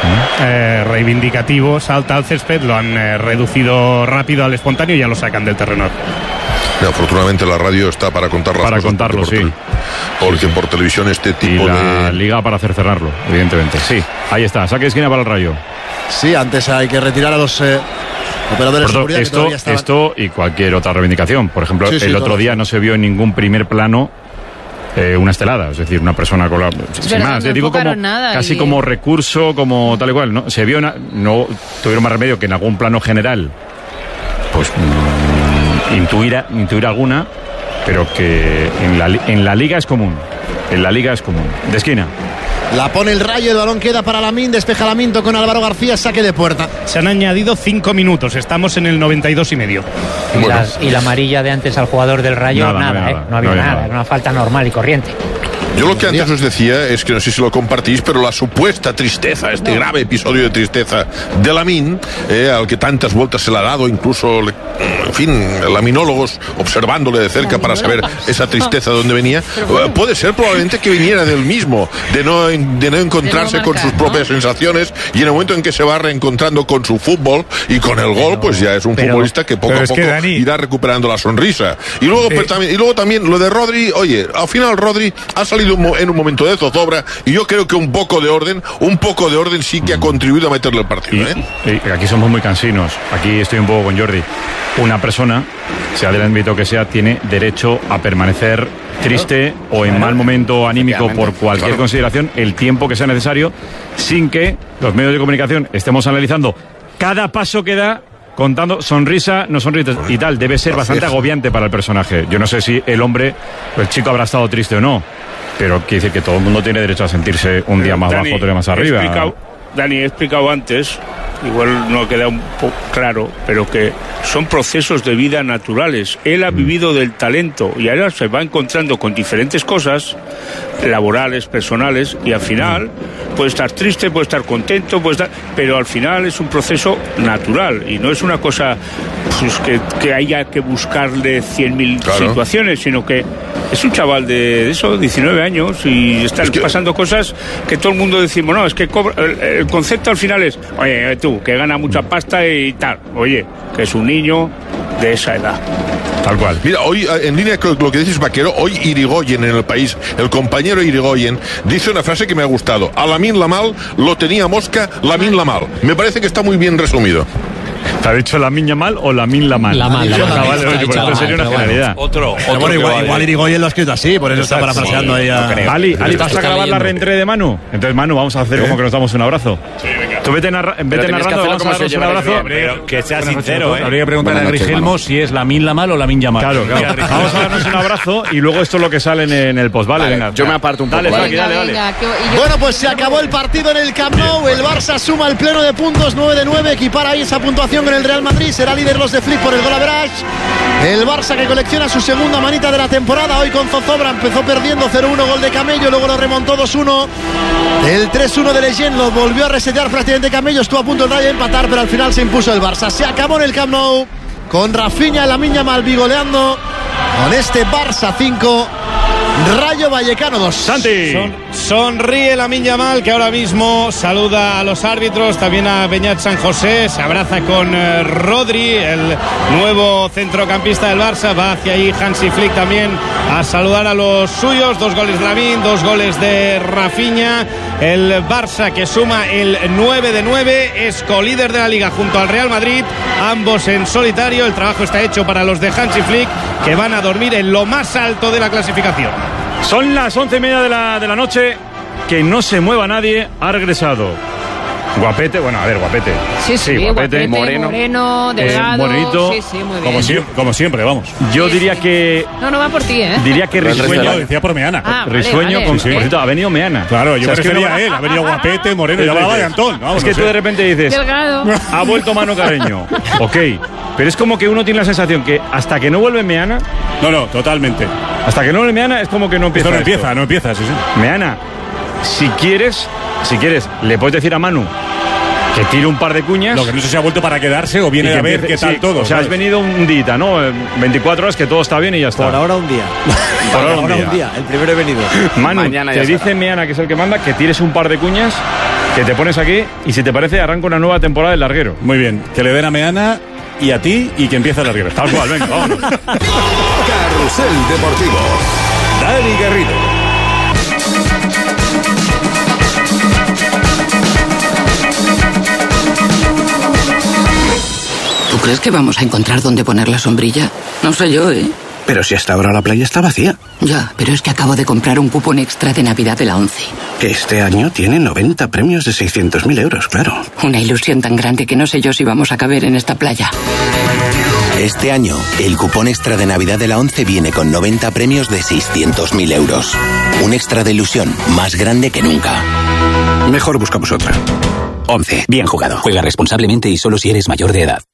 eh, reivindicativo, salta al césped, lo han eh, reducido rápido al espontáneo y ya lo sacan del terreno. No, afortunadamente la radio está para contar las Para cosas, contarlo, porque por sí. tel- Porque por televisión este Y tipo la de... liga para hacer cerrarlo, evidentemente. Sí, ahí está, saque de esquina para el Rayo. Sí, antes hay que retirar a los eh, operadores Por de to- seguridad que esto, todavía estaban. esto y cualquier otra reivindicación. Por ejemplo, Sí, sí, el otro todo. día no se vio en ningún primer plano eh, una estelada, es decir, una persona con la... Sin verdad, más, no eh, digo como, enfocaron nada casi y- como recurso, como tal y cual. ¿no? Se vio, una- no tuvieron más remedio que en algún plano general, pues mm, intuir, intuir alguna, pero que en la, li- en la liga es común. En la liga es común. De esquina. La pone el Rayo, el balón queda para Lamine, despeja Laminto con Álvaro García, saque de puerta. Se han añadido cinco minutos, estamos en el noventa y dos y medio. Y, Bueno. las- y la amarilla de antes al jugador del Rayo, Nada, nada, no había ¿eh? nada, No había no había nada, nada. era una falta normal y corriente. Yo lo que antes os decía es que no sé si lo compartís, pero la supuesta tristeza, este grave episodio de tristeza de Lamine, eh, al que tantas vueltas se le ha dado, incluso, le- en fin, laminólogos observándole de cerca para saber esa tristeza de dónde venía, eh, puede ser probablemente que viniera del mismo, de no, en- de no encontrarse De no con marcar, sus propias ¿no? sensaciones, y en el momento en que se va reencontrando con su fútbol y con el gol, pues ya es un pero- futbolista que poco pero a es poco que, Dani- irá recuperando la sonrisa. Y luego, Sí. pues, también, y luego también lo de Rodri, oye, al final Rodri ha salido un mo- en un momento de zozobra, y yo creo que un poco de orden, un poco de orden sí que ha contribuido a meterle el Y, partido, ¿eh? y aquí somos muy cansinos. Aquí estoy un poco con Jordi. Una persona, sea del ámbito que sea, tiene derecho a permanecer triste o en mal momento anímico por cualquier Claro. consideración el tiempo que sea necesario, sin que los medios de comunicación estemos analizando cada paso que da, contando sonrisa, no sonrisa y tal. Debe ser bastante agobiante para el personaje. Yo no sé si el hombre, el chico habrá estado triste o no, pero quiere decir que todo el mundo tiene derecho a sentirse un día más Dani, abajo, otro día más he arriba. explicado- Dani, he explicado antes, igual no ha quedado un poco claro, pero que son procesos de vida naturales. Él ha vivido del talento y ahora se va encontrando con diferentes cosas laborales, personales, y al final puede estar triste, puede estar contento, puede estar, pero al final es un proceso natural y no es una cosa pues, que, que haya que buscarle cien mil claro. situaciones, sino que es un chaval de, de eso, diecinueve años, y están es que... pasando cosas que todo el mundo decimos, no, es que cobra, el, el concepto al final es, oye, tú, que gana mucha pasta y tal, oye, que es un niño de esa edad. Tal cual. Mira, hoy, en línea con lo que dices, Vaquero, hoy Irigoyen en El País, el compañero Irigoyen, dice una frase que me ha gustado. A Lamine Yamal lo tenía Mosca, Lamine Yamal. Me parece que está muy bien resumido. ¿Te ha dicho Lamine Yamal o Lamine Yamal? Yamal, Yamal. Yamal. Vale, oye, pues esto sería una generalidad. Otro, otro bueno, igual, vale. igual Irigoyen lo ha escrito así, por eso está parafraseando sí, ella. No Ali, Ali, ¿vas a grabar la reentré de Manu? Entonces, Manu, vamos a hacer ¿Eh? como que nos damos un abrazo. Sí, venga. Tú vete, narra vete narrando, vamos a darnos un abrazo. Pero que sea sincero, ¿eh? Habría que preguntarle a Grigelmo si es Lamine Yamal o Lamine Yamal. Claro, claro. Vamos a darnos un abrazo y luego esto es lo que sale en, en el post, ¿vale? Vale, venga. yo me aparto un poco. Dale, Vale. Faki, dale, dale. Venga, que- y yo- Bueno, pues se acabó el partido en el Camp Nou. El Barça suma el pleno de puntos, nueve de nueve. Equipara ahí esa puntuación con el Real Madrid. Será líder los de Flick por el gol average. El Barça que colecciona su segunda manita de la temporada. Hoy con Zozobra empezó perdiendo cero uno, gol de Camello. Luego lo remontó dos uno. El tres uno de Leyen lo volvió a resetear prácticamente Camello. Estuvo a punto de empatar, pero al final se impuso el Barça. Se acabó en el Camp Nou con Rafinha y Lamine Yamal bigoleando con este Barça cinco, Rayo Vallecano dos. Santi. Son- sonríe Lamine Yamal, que ahora mismo saluda a los árbitros, también a Beñat San José, se abraza con eh, Rodri, el nuevo centrocampista del Barça. Va hacia ahí Hansi Flick también a saludar a los suyos. Dos goles de Lamine, dos goles de Rafinha. El Barça que suma el nueve de nueve, es colíder de la Liga junto al Real Madrid, ambos en solitario. El trabajo está hecho para los de Hansi Flick, que van a dormir en lo más alto de la clasificación. Son las once y media de la, de la noche. Que no se mueva nadie. Ha regresado Guapete. Bueno, a ver, Guapete. Sí, sí, Guapete, Moreno. Moreno, Delgado. Morenito. Sí, sí, muy bien. Como siempre, como siempre, vamos. Yo Sí, diría sí. que. No, no va por ti, ¿eh? Diría que El resto Risueño. del año. Decía por Meana. Ah, vale, Risueño, vale. con, Sí. por cierto, ha venido Meana. Claro, yo O sea, es que prefería no- a él. Ha venido Guapete, Moreno y hablaba de Antón. Vamos, es que no tú sé. de repente dices. Delgado. Ha vuelto Manu Carreño. Ok. Pero es como que uno tiene la sensación que hasta que no vuelve Meana. No, no, totalmente. Hasta que no vuelve Meana es como que no empieza. Esto no esto. empieza, no empieza, sí, sí. Meana, si quieres, si quieres, le puedes decir a Manu que tire un par de cuñas. Lo que no sé si ha vuelto para quedarse o y viene que a ver empiece- qué tal sí, todo. O sea, has ¿sabes? venido un día, ¿no? Eh, veinticuatro horas que todo está bien y ya está. Por ahora un día. Por ahora un día. El primero he venido. Manu, Mañana ya te será. dice Meana, que es el que manda, que tires un par de cuñas, que te pones aquí y si te parece arranca una nueva temporada del larguero. Muy bien, que le den a Meana y a ti y que empiece el larguero. Tal cual, venga, vámonos. Carrusel Deportivo. Dani Garrido. ¿Tú crees que vamos a encontrar dónde poner la sombrilla? No sé yo, ¿eh? Pero si hasta ahora la playa está vacía. Ya, pero es que acabo de comprar un cupón extra de Navidad de la ONCE. Que este año tiene noventa premios de seiscientos mil euros, claro. Una ilusión tan grande que no sé yo si vamos a caber en esta playa. Este año, el cupón extra de Navidad de la ONCE viene con noventa premios de seiscientos mil euros. Un extra de ilusión más grande que nunca. Mejor buscamos otra. ONCE. Bien jugado. Juega responsablemente y solo si eres mayor de edad.